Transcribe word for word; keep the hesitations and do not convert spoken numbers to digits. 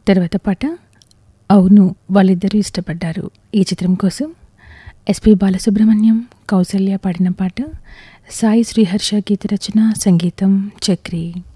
తర్వాత పాట అవును వాళ్ళిద్దరూ ఇష్టపడ్డారు ఈ చిత్రం కోసం ఎస్పి బాలసుబ్రహ్మణ్యం, కౌసల్య పాడిన పాట. సాయి శ్రీహర్ష గీత రచన, సంగీతం చక్రి.